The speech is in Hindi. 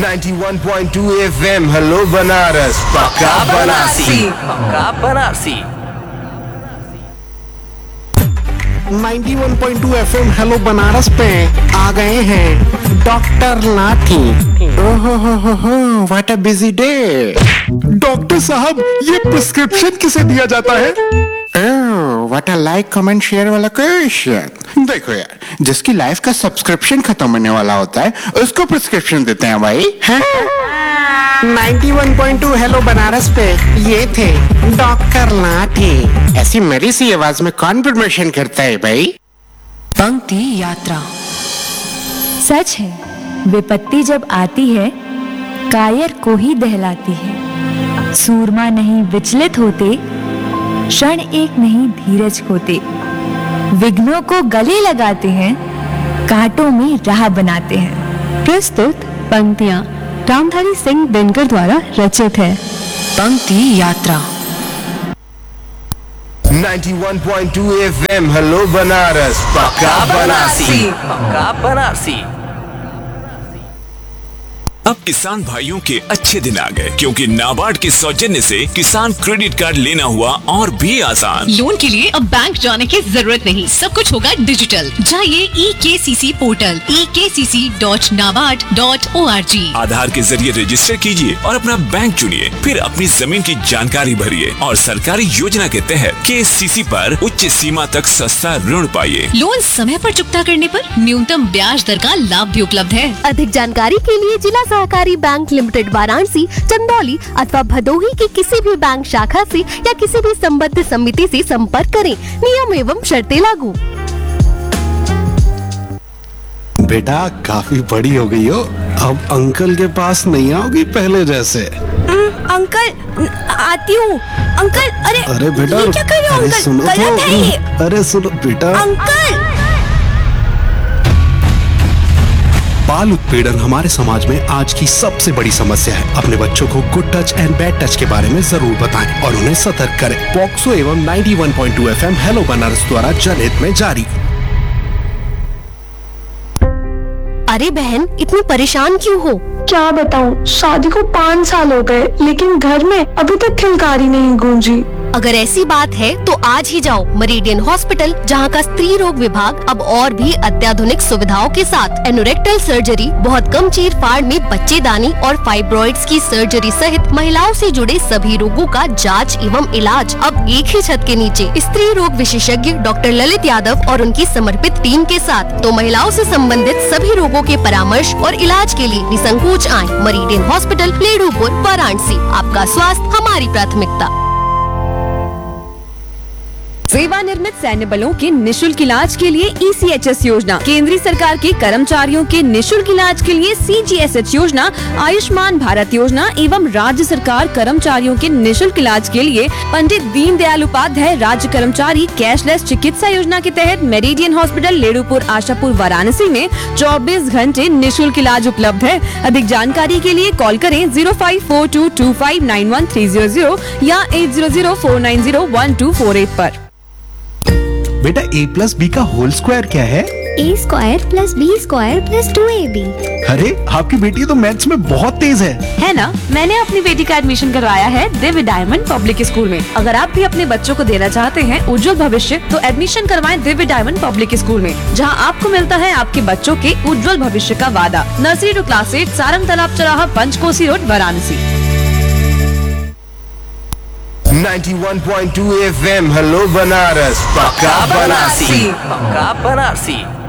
91.2 FM हेलो बनारस पक्का बनारसी पक्का बनारसी 91.2 FM हेलो बनारस पे आ गए हैं डॉक्टर लाठी। ओहो what a busy day. Doctor साहब ये प्रिस्क्रिप्शन किसे दिया जाता है? What a like comment share वाला क्वेश्चन। देखो यार, जिसकी लाइफ का सब्सक्रिप्शन खत्म होने वाला होता है उसको प्रिस्क्रिप्शन देते हैं भाई। 91.2 हेलो बनारस पे ये थे डॉक्टर लाठी। ऐसी मेरी सी आवाज में कौन प्रमोशन करता है भाई? पंक्ति यात्रा। सच है, विपत्ति जब आती है कायर को ही दहलाती है। सूरमा नहीं विचलित होते, क्षण एक नहीं धीरज खोते। विघ्नों को गले लगाते हैं, कांटों में राह बनाते हैं। प्रस्तुत पंक्तियां रामधारी सिंह दिनकर द्वारा रचित है। पंक्ति यात्रा। 91.2 FM हेलो बनारस पक्का बनारसी पक्का बनारसी। अब किसान भाइयों के अच्छे दिन आ गए, क्योंकि नाबार्ड के सौजन्य से किसान क्रेडिट कार्ड लेना हुआ और भी आसान। लोन के लिए अब बैंक जाने की जरूरत नहीं, सब कुछ होगा डिजिटल। जाइए EKCC पोर्टल ekcc.nabard.org। आधार के जरिए रजिस्टर कीजिए और अपना बैंक चुनिए, फिर अपनी जमीन की जानकारी भरिए और सरकारी योजना के तहत KCC पर उच्च सीमा तक सस्ता ऋण पाइए। लोन समय पर चुकता करने पर न्यूनतम ब्याज दर का लाभ भी उपलब्ध है। अधिक जानकारी के लिए जिला सहकारी बैंक लिमिटेड वाराणसी, चंदौली अथवा भदोही की किसी भी बैंक शाखा से या किसी भी संबद्ध समिति से संपर्क करें। नियम एवं शर्तें लागू। बेटा काफी बड़ी हो गई हो, अब अंकल के पास नहीं आओगी पहले जैसे। अंकल आती हूँ। अंकल अरे बेटा, ये क्या कर रहे हो अंकल? सुनो गलत है ये। अरे सुनो बेटा। अंकल बाल उत्पीड़न हमारे समाज में आज की सबसे बड़ी समस्या है। अपने बच्चों को good touch and bad touch के बारे में जरूर बताएं और उन्हें सतर्क करें। पॉक्सो एवं 91.2 FM हेलो बनारस द्वारा जनहित में जारी। अरे बहन, इतनी परेशान क्यों हो? क्या बताऊं, शादी को 5 साल हो गए लेकिन घर में अभी तक खिलकारी नहीं गूंजी। अगर ऐसी बात है तो आज ही जाओ मेरिडियन हॉस्पिटल, जहां का स्त्री रोग विभाग अब और भी अत्याधुनिक सुविधाओं के साथ एनोरेक्टल सर्जरी, बहुत कम चीर फाड़ में बच्चेदानी और फाइब्रॉइड्स की सर्जरी सहित महिलाओं से जुड़े सभी रोगों का जांच एवं इलाज अब एक ही छत के नीचे। स्त्री रोग विशेषज्ञ डॉक्टर ललित यादव और उनकी समर्पित टीम के साथ तो महिलाओं से संबंधित सभी रोगों के परामर्श और इलाज के लिए निसंकोच आएं। Meridian hospital, लेडूपुर, Varanasi. आपका स्वास्थ्य हमारी प्राथमिकता। सेवानिवृत्त सैन्य बलों के निशुल्क इलाज के लिए ECHS योजना, केंद्रीय सरकार के कर्मचारियों के निशुल्क इलाज के लिए CGSH योजना, आयुष्मान भारत योजना एवं राज्य सरकार कर्मचारियों के निशुल्क इलाज के लिए पंडित दीनदयाल उपाध्याय राज्य कर्मचारी कैशलेस चिकित्सा योजना के तहत मेरिडियन हॉस्पिटल, लेडूपुर, आशापुर, वाराणसी में 24 घंटे निशुल्क इलाज उपलब्ध है। अधिक जानकारी के लिए कॉल करें 0542259130 या 8004901248 पर। बेटा A+B का होल स्क्वायर क्या है? A² + B² + 2AB। अरे आपकी बेटी तो मैथ्स में बहुत तेज है ना? मैंने अपनी बेटी का एडमिशन करवाया है दिव्य डायमंड पब्लिक स्कूल में। अगर आप भी अपने बच्चों को देना चाहते हैं उज्जवल भविष्य, तो एडमिशन करवाएं दिव्य डायमंड पब्लिक स्कूल में, जहां आपको मिलता है आपके बच्चों के उज्जवल भविष्य का वादा। नर्सरी टू क्लास 8, सारंग तालाब चौराहा, पंचकोसी road, Varanasi. 91.2 FM hello Banaras पक्का बनारसी पक्का बनारसी।